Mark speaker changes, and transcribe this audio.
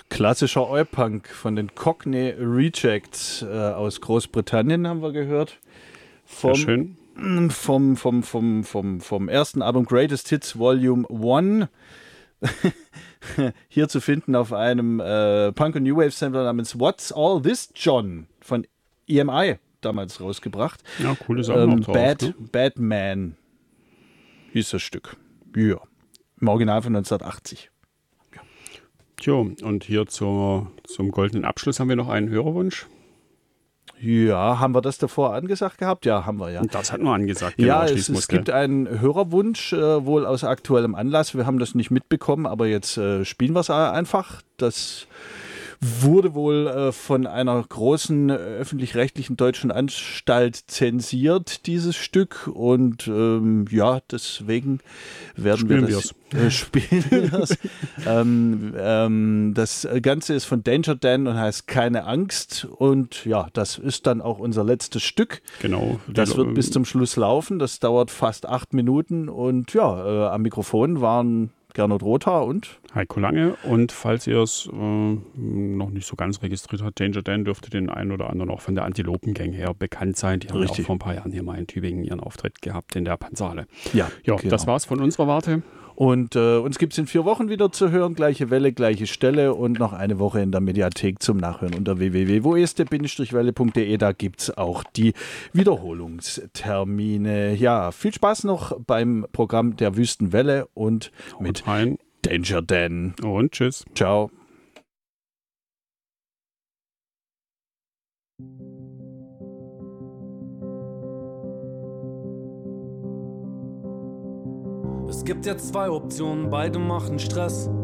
Speaker 1: Klassischer Oi-Punk von den Cockney Rejects aus Großbritannien haben wir gehört.
Speaker 2: Sehr schön.
Speaker 1: Vom ersten Album Greatest Hits Volume 1. Hier zu finden auf einem Punk- und New Wave-Sampler namens What's All This, John? Von EMI damals rausgebracht.
Speaker 2: Ja, cooles Album drauf, ne?
Speaker 1: Bad Man hieß das Stück. Ja, im Original von 1980.
Speaker 2: Tjo, und hier zum goldenen Abschluss haben wir noch einen Hörerwunsch.
Speaker 1: Ja, haben wir das davor angesagt gehabt? Ja, haben wir, ja.
Speaker 2: Das hatten wir angesagt.
Speaker 1: Ja, es gibt einen Hörerwunsch, wohl aus aktuellem Anlass. Wir haben das nicht mitbekommen, aber jetzt spielen wir es einfach. Das wurde wohl von einer großen öffentlich-rechtlichen deutschen Anstalt zensiert, dieses Stück. Und ja, deswegen werden wir das spielen. Das Ganze ist von Danger Dan und heißt Keine Angst. Und ja, das ist dann auch unser letztes Stück.
Speaker 2: Genau.
Speaker 1: Das wird bis zum Schluss laufen. Das dauert fast 8 Minuten. Und ja, am Mikrofon waren Gernot Rothaar und
Speaker 2: Heiko Lange. Und falls ihr es noch nicht so ganz registriert habt, Danger Dan dürfte den einen oder anderen auch von der Antilopen-Gang her bekannt sein. Die haben ja auch vor ein paar Jahren hier mal in Tübingen ihren Auftritt gehabt in der Panzerhalle. Ja, genau. Das war's von unserer Warte. Und uns gibt es in 4 Wochen wieder zu hören. Gleiche Welle, gleiche Stelle und noch eine Woche in der Mediathek zum Nachhören unter www.woeste-welle.de. Da gibt es auch die Wiederholungstermine. Ja, viel Spaß noch beim Programm der Wüstenwelle und mit Danger Dan. Und tschüss.
Speaker 1: Ciao.
Speaker 3: Es gibt jetzt 2 Optionen, beide machen Stress.